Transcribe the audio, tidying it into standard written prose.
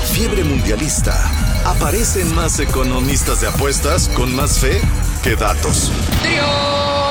fiebre mundialista, aparecen más economistas de apuestas con más fe que datos. ¡Trío!